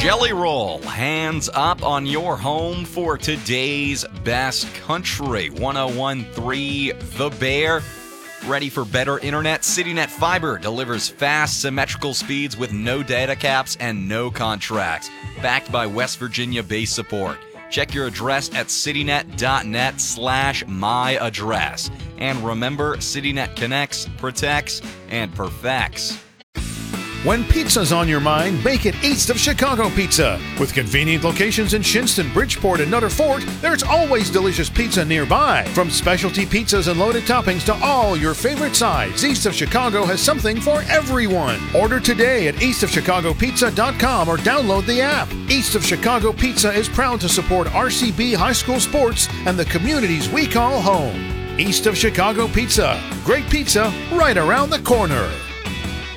Jelly Roll, hands up on your home for today's best country. 101.3 The Bear. Ready for better internet? CityNet Fiber delivers fast, symmetrical speeds with no data caps and no contracts. Backed by West Virginia base support. Check your address at citynet.net/myaddress. And remember, CityNet connects, protects, and perfects. When pizza's on your mind, make it East of Chicago Pizza. With convenient locations in Shinston, Bridgeport, and Nutter Fort, there's always delicious pizza nearby. From specialty pizzas and loaded toppings to all your favorite sides, East of Chicago has something for everyone. Order today at eastofchicagopizza.com or download the app. East of Chicago Pizza is proud to support RCB High School sports and the communities we call home. East of Chicago Pizza. Great pizza right around the corner.